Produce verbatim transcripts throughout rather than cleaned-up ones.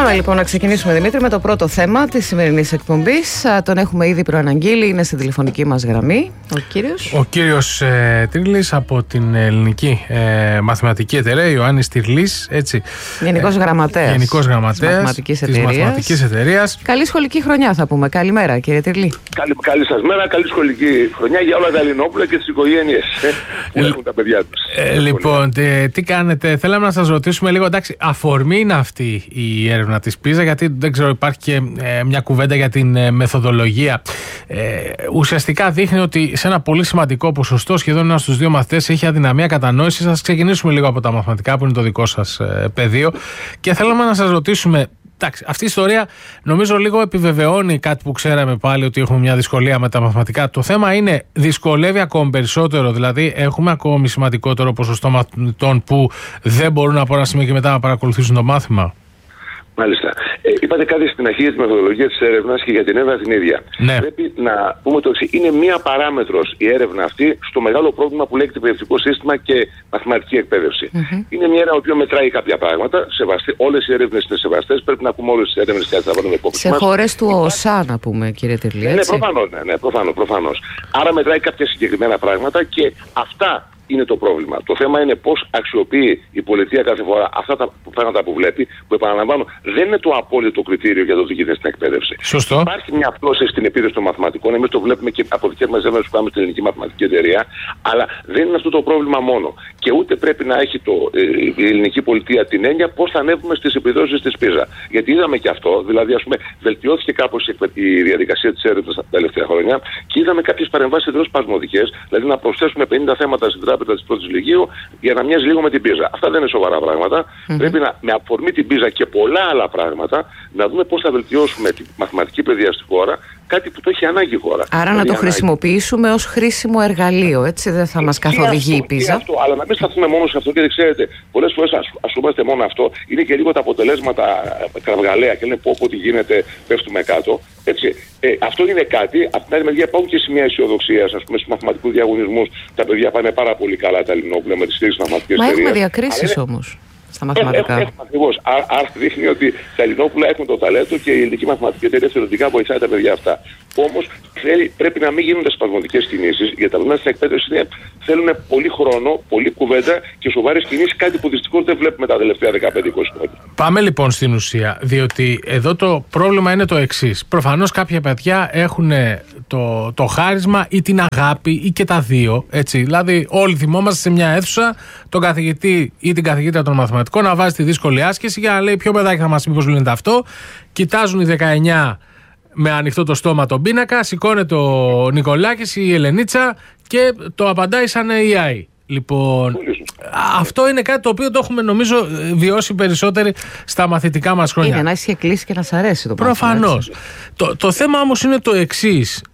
Πάμε λοιπόν να ξεκινήσουμε, Δημήτρη, με το πρώτο θέμα της σημερινής εκπομπής. Τον έχουμε ήδη προαναγγείλει, είναι στη τηλεφωνική μας γραμμή ο κύριος. Ο κύριος ε, Τύρλης από την Ελληνική ε, Μαθηματική Εταιρεία, Ιωάννης Τύρλης, έτσι. Γενικός Γραμματέας, Γενικός Γραμματέας της Μαθηματικής της Εταιρείας. Μαθηματικής Εταιρείας. Καλή σχολική χρονιά θα πούμε. Καλημέρα, κύριε Τύρλη. Καλή, καλή σας μέρα, καλή σχολική χρονιά για όλα τα Ελληνόπουλα και τις οικογένειες ε, που έχουν τα παιδιά τους. Ε, λοιπόν, τι, τι κάνετε, θέλαμε να σας ρωτήσουμε λίγο, εντάξει, αφορμή είναι αυτή η έρευνα της πίζα, γιατί δεν ξέρω, υπάρχει και ε, μια κουβέντα για την ε, μεθοδολογία. Ε, ουσιαστικά δείχνει ότι σε ένα πολύ σημαντικό ποσοστό, σχεδόν ένα στους δύο μαθητές, έχει αδυναμία κατανόησης. Ας ξεκινήσουμε λίγο από τα μαθηματικά, που είναι το δικό σας ε, πεδίο, και θέλαμε να σας ρωτήσουμε. Εντάξει, αυτή η ιστορία νομίζω λίγο επιβεβαιώνει κάτι που ξέραμε πάλι, ότι έχουμε μια δυσκολία με τα μαθηματικά. Το θέμα είναι, δυσκολεύει ακόμη περισσότερο, δηλαδή έχουμε ακόμη σημαντικότερο ποσοστό μαθητών που δεν μπορούν από ένα σημείο και μετά να παρακολουθήσουν το μάθημα. Μάλιστα. Ε, είπατε κάτι στην αρχή για τη μεθοδολογία της έρευνας και για την έρευνα την ίδια. Ναι. Πρέπει να πούμε το εξής. Είναι μία παράμετρος η έρευνα αυτή στο μεγάλο πρόβλημα που λέγεται εκπαιδευτικό σύστημα και μαθηματική εκπαίδευση. Mm-hmm. Είναι μια έρευνα που μετράει κάποια πράγματα. Σεβαστή, όλες οι έρευνες είναι σεβαστές. Πρέπει να πούμε όλες τις έρευνες και να τις βάλουμε υπόψη σε μας. χώρες του ΟΣΑ, να πούμε, κύριε Τύρλη. Ναι, προφανώς. Ναι, ναι, προφανώς, προφανώς. Άρα μετράει κάποια συγκεκριμένα πράγματα και αυτά είναι το πρόβλημα. Το θέμα είναι πώς αξιοποιεί η πολιτεία κάθε φορά αυτά τα πράγματα που βλέπει, που επαναλαμβάνω δεν είναι το απόλυτο κριτήριο για το τι γίνεται στην εκπαίδευση. Σωστό. Υπάρχει μια πτώση στην επίδοση των μαθηματικών. Εμείς το βλέπουμε και από δικές μας έρευνες που κάνουμε στην Ελληνική Μαθηματική Εταιρεία. Αλλά δεν είναι αυτό το πρόβλημα μόνο. Και ούτε πρέπει να έχει το, ε, η ελληνική πολιτεία την έννοια πώς θα ανέβουμε στις επιδόσεις της πίζα. Γιατί είδαμε και αυτό, δηλαδή, ας πούμε, βελτιώθηκε κάπως η διαδικασία της έρευνας τα τελευταία χρόνια και είδαμε κάποιες παρεμβάσεις εντελώς σπασμωδικές, δηλαδή να προσθέσουμε πενήντα θέματα στην τράπεζα της πρώτης λυκείου για να μοιάζει λίγο με την πίζα. Αυτά δεν είναι σοβαρά πράγματα. Mm-hmm. Πρέπει να, με αφορμή την πίζα και πολλά άλλα πράγματα, να δούμε πώς θα βελτιώσουμε τη μαθηματική παιδεία στη χώρα, κάτι που το έχει ανάγκη η χώρα. Άρα δηλαδή, να το ανάγκη. χρησιμοποιήσουμε ως χρήσιμο εργαλείο, έτσι, δεν θα μας καθοδηγεί η πίζα. Αυτό, αλλά να μην σταθούμε μόνο σε αυτό, γιατί ξέρετε, πολλές φορές ασχολούμαστε μόνο αυτό, είναι και λίγο τα αποτελέσματα κραυγαλαία και λένε πω πω τι γίνεται, πέφτουμε κάτω. Έτσι. Ε, αυτό είναι κάτι. Από την άλλη μεριά υπάρχουν και σημεία αισιοδοξίας, ας πούμε, στους μαθηματικούς διαγωνισμούς. Τα παιδιά πάνε πάρα πολύ καλά, τα Ελληνόπουλα, με τις τρεις μαθηματικές εταιρείες. Μα έχουμε διακρίσεις όμως στα μαθηματικά. Έχουμε ακριβώς. Άρα δείχνει ότι τα Ελληνόπουλα έχουν το ταλέντο και η Ελληνική Μαθηματική Εταιρεία θεωρητικά βοηθάει τα παιδιά αυτά. Όμως πρέπει να μην γίνονται σπασμωδικές κινήσεις, γιατί τα παιδιά στην εκπαίδευση θέλουν πολύ χρόνο, πολύ κουβέντα και σοβαρές κινήσεις, κάτι που δυστυχώς δεν βλέπουμε τα τελευταία δεκαπέντε είκοσι χρόνια. Πάμε λοιπόν στην ουσία, διότι εδώ το πρόβλημα είναι το εξής. Προφανώς κάποια παιδιά έχουν το, το χάρισμα ή την αγάπη ή και τα δύο. Έτσι. Δηλαδή, όλοι θυμόμαστε σε μια αίθουσα τον καθηγητή ή την καθηγήτρια των μαθηματικών να βάζει τη δύσκολη άσκηση για να λέει ποιο παιδάκι θα μας πει πώς λύνεται αυτό. Κοιτάζουν οι δεκαεννιά με ανοιχτό το στόμα τον πίνακα, σηκώνεται ο Νικολάκης ή η Ελενίτσα και το απαντάει σαν έι άι. Λοιπόν, αυτό είναι κάτι το οποίο το έχουμε νομίζω βιώσει περισσότεροι στα μαθητικά μας χρόνια. Είναι να έχει κλείσει και να σ' αρέσει το πράγμα. Προφανώς. Το, το θέμα όμως είναι το εξής,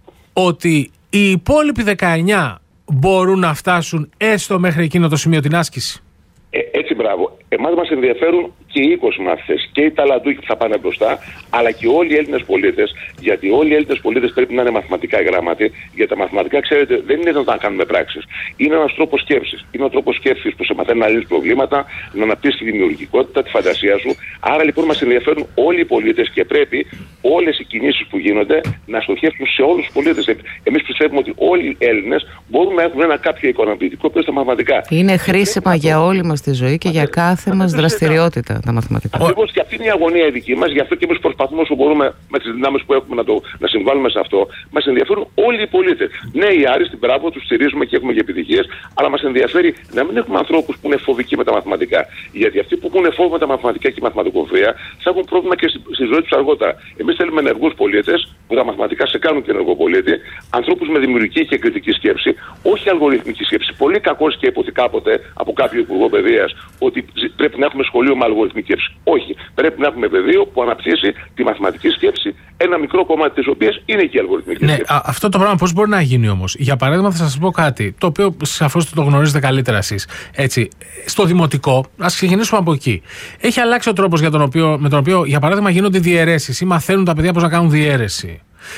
ότι οι υπόλοιποι δεκαεννιά μπορούν να φτάσουν έστω μέχρι εκείνο το σημείο την άσκηση. Ε, έτσι, μπράβο. Εμάς μας ενδιαφέρουν και οι είκοσι μαθητές και οι ταλαντούχοι που θα πάνε μπροστά, αλλά και όλοι οι Έλληνες πολίτες, γιατί όλοι οι Έλληνες πολίτες πρέπει να είναι μαθηματικά γράμματοι, γιατί τα μαθηματικά, ξέρετε, δεν είναι να κάνουμε πράξεις. Είναι ένας τρόπος σκέψης. Είναι ο τρόπος σκέψης που σε μαθαίνει να λύνεις προβλήματα, να αναπτύσσεις τη δημιουργικότητα, τη φαντασία σου. Άρα λοιπόν μας ενδιαφέρουν όλοι οι πολίτες και πρέπει όλες οι κινήσεις που γίνονται να στοχεύσουν σε όλους τους πολίτες. Εμείς πιστεύουμε ότι όλοι οι Έλληνες μπορούν να έχουν ένα κάποιο ικανοποιητικό πέρα στα μαθηματικά. Είναι χρήσιμα για όλη μας τη ζωή και για κάθε μας δραστηριότητα τα μαθηματικά. Ακριβώς, και αυτή είναι η αγωνία η δική μας, γι' αυτό και εμείς προσπαθούμε όσο μπορούμε με τις δυνάμεις που έχουμε να, το, να συμβάλλουμε σε αυτό. Μας ενδιαφέρουν όλοι οι πολίτες. Ναι, οι άριστοι, μπράβο, τους στηρίζουμε και έχουμε και επιτυχίες, αλλά μας ενδιαφέρει να μην έχουμε ανθρώπους που είναι φοβικοί με τα μαθηματικά. Γιατί αυτοί που έχουν φόβο με τα μαθηματικά και η μαθηματικοφοβία θα έχουν πρόβλημα και στη, στη ζωή τους αργότερα. Εμείς θέλουμε ενεργούς πολίτες που τα μαθηματικά σε κάνουν και ενεργό πολίτη, ανθρώπους με δημιουργική και κριτική σκέψη, όχι αλγοριθμική σκέψη. Πολύ κακώς και υποθεί κάποτε από κάποιο υπουργό παιδείας ότι πρέπει να έχουμε σχολείο με αλγοριθμική σκέψη. Όχι. Πρέπει να έχουμε πεδίο που αναπτύσσει τη μαθηματική σκέψη, ένα μικρό κομμάτι της οποίας είναι και η αλγοριθμική ναι, σκέψη. Α, αυτό το πράγμα πώς μπορεί να γίνει όμως? Για παράδειγμα, θα σας πω κάτι το οποίο σαφώς το γνωρίζετε καλύτερα εσείς. Έτσι, στο δημοτικό, ας ξεκινήσουμε από εκεί. Έχει αλλάξει ο τρόπος για τον οποίο, με τον οποίο, για παράδειγμα, γίνονται διαιρέσεις ή μαθαίνουν τα παιδιά πώς να κάνουν διαιρέση.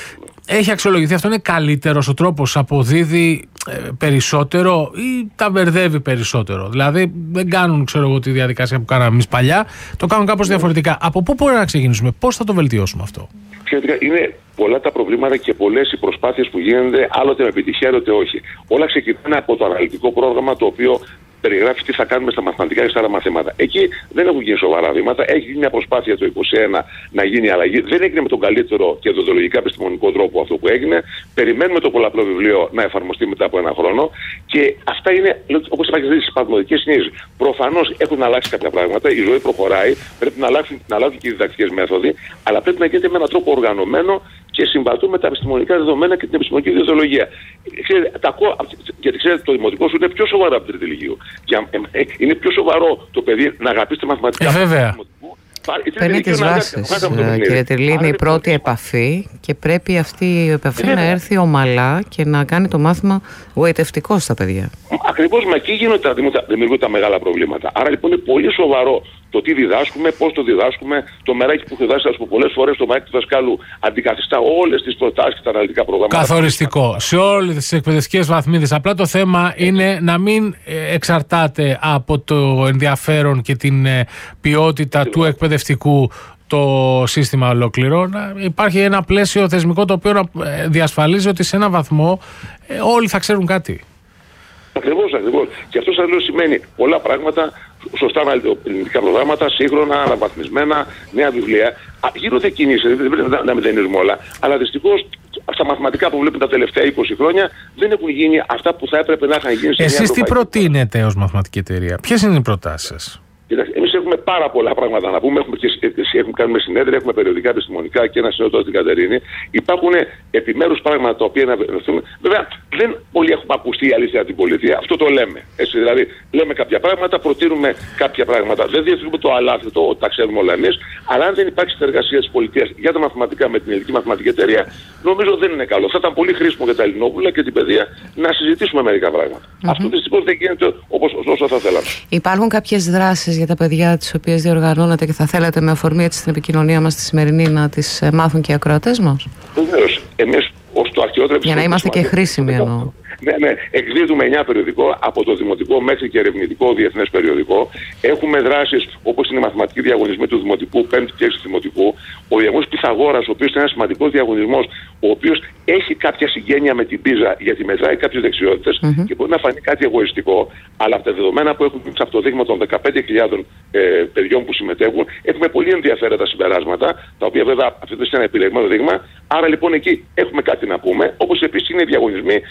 έχει αξιολογηθεί αυτό, είναι καλύτερος ο τρόπος, αποδίδει ε, περισσότερο ή τα μπερδεύει περισσότερο? Δηλαδή δεν κάνουν, ξέρω εγώ, τη διαδικασία που κάναμε εμείς παλιά, το κάνουν κάπως διαφορετικά. Από πού μπορεί να ξεκινήσουμε, πώς θα το βελτιώσουμε αυτό? Είναι πολλά τα προβλήματα και πολλές οι προσπάθειες που γίνονται, άλλοτε με επιτυχία, άλλοτε όχι. Όλα ξεκινάνε από το αναλυτικό πρόγραμμα, το οποίο περιγράφει τι θα κάνουμε στα μαθηματικά και στα άλλα μαθήματα. Εκεί δεν έχουν γίνει σοβαρά βήματα. Έχει γίνει μια προσπάθεια το είκοσι ένα να γίνει αλλαγή. Δεν έγινε με τον καλύτερο και δοντολογικά επιστημονικό τρόπο αυτό που έγινε. Περιμένουμε το πολλαπλό βιβλίο να εφαρμοστεί μετά από ένα χρόνο. Και αυτά είναι, όπως είπα και στις παθμολογικές συνήθειες. Προφανώς έχουν αλλάξει κάποια πράγματα. Η ζωή προχωράει. Πρέπει να αλλάξουν, να αλλάξουν και οι διδακτικές μέθοδοι. Αλλά πρέπει να γίνεται με έναν τρόπο οργανωμένο και συμβατούν με τα επιστημονικά δεδομένα και την επιστημονική ιδεολογία. Ξέρετε, τα, γιατί ξέρετε, το δημοτικό σου είναι πιο σοβαρό από την τρίτη λυκείου. Είναι πιο σοβαρό το παιδί να αγαπήσει τα μαθηματικά. Ε, βέβαια. Παίρνει τις βάσεις, κύριε Τριλή, είναι η πρώτη επαφή και πρέπει αυτή η επαφή να έρθει ομαλά και να κάνει το μάθημα γοητευτικό στα παιδιά. Ακριβώς, μα εκεί γίνονται, δημιουργούνται τα μεγάλα προβλήματα. Άρα λοιπόν είναι πολύ σοβαρό το τι διδάσκουμε, πώς το διδάσκουμε. Το μεράκι που διδάσκει, που πολλές φορές το μεράκι του δασκάλου αντικαθιστά όλες τις προτάσεις και τα αναλυτικά προγράμματα. Καθοριστικό σε όλες τις εκπαιδευτικές βαθμίδες. Απλά το θέμα είναι να μην εξαρτάται από το ενδιαφέρον και την ποιότητα του εκπαιδευτικού το σύστημα ολόκληρο. Να υπάρχει ένα πλαίσιο θεσμικό το οποίο να διασφαλίζει ότι σε ένα βαθμό όλοι θα ξέρουν κάτι. Ακριβώς, ακριβώς. Και αυτό σας λέω σημαίνει πολλά πράγματα, σωστά αναλυτικά προγράμματα, σύγχρονα, αναβαθμισμένα, νέα βιβλία. Γίνονται κινήσεις, δεν πρέπει να μηδενίζουμε όλα, αλλά δυστυχώς στα μαθηματικά που βλέπουμε τα τελευταία είκοσι χρόνια δεν έχουν γίνει αυτά που θα έπρεπε να είχαν γίνει. Εσείς τι προτείνετε ως μαθηματική εταιρεία, ποιες είναι οι προτάσεις σας? Εμείς έχουμε πάρα πολλά πράγματα να πούμε. Έχουμε, και, έχουμε κάνουμε συνέδρια, έχουμε περιοδικά επιστημονικά και ένα συνέδριο στην Κατερίνη. Υπάρχουν επιμέρους πράγματα τα οποία να βελτιωθούν. Βέβαια, δεν πολύ έχουμε ακουστεί η αλήθεια από την πολιτεία. Αυτό το λέμε. Έτσι, δηλαδή, λέμε κάποια πράγματα, προτείνουμε κάποια πράγματα. Δεν διευθύνουμε το αλάθητο ότι τα ξέρουμε όλα εμείς. Αλλά αν δεν υπάρχει συνεργασία της πολιτείας για τα μαθηματικά με την ελληνική μαθηματική εταιρεία, νομίζω δεν είναι καλό. Θα ήταν πολύ χρήσιμο για τα Ελληνόπουλα και την παιδεία να συζητήσουμε μερικά πράγματα. Mm-hmm. Αυτό δυστυχώς δεν γίνεται όπως όσο θα θέλαμε. Υπάρχουν κάποιες δράσεις για τα παιδιά τις οποίες διοργανώνετε και θα θέλατε με αφορμή έτσι την επικοινωνία μας τη σημερινή να τις μάθουν και οι ακροατές μας? Βεβαίως. Εμείς ως το αρχαιότερο για να είμαστε και χρήσιμοι εννοώ. Ναι, ναι. Εκδίδουμε εννιά περιοδικό από το δημοτικό μέχρι και ερευνητικό διεθνές περιοδικό. Έχουμε δράσεις όπως είναι οι μαθηματικοί διαγωνισμοί του δημοτικού, πέμπτη και έξι δημοτικού. Ο διαγωνισμός Πυθαγόρας, ο οποίος είναι ένας σημαντικός διαγωνισμός, ο οποίος έχει κάποια συγγένεια με την πίζα γιατί μετράει κάποιες δεξιότητες mm-hmm. και μπορεί να φανεί κάτι εγωιστικό. Αλλά από τα δεδομένα που έχουμε σε αυτό το δείγμα των δεκαπέντε χιλιάδων ε, παιδιών που συμμετέχουν, έχουμε πολύ ενδιαφέροντα συμπεράσματα, τα οποία βέβαια αυτό είναι ένα επιλεγμένο δείγμα. Άρα λοιπόν εκεί έχουμε κάτι να πούμε, όπως επίσης είναι οι διαγωνισμοί